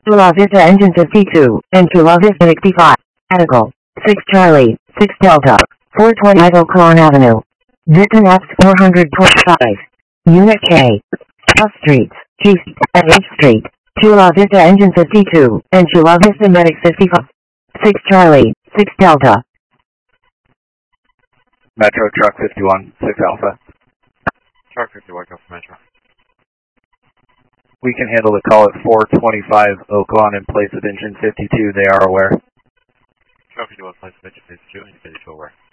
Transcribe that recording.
Chula Vista Engine 52, and Chula Vista 65. Article 6 Charlie, 6 Delta, 420 Oaklawn Avenue. Victim X 425. Unit K. F Streets, G and H Street. Chula Vista Engine 52, and Chula Vista Medic 55. 6 Charlie, 6 Delta. Metro Truck 51, 6 Alpha. Truck 51, go for Metro. We can handle the call at 425 Oaklawn in place of engine 52. They are aware. Truck 51, place of engine 52, and 52 aware.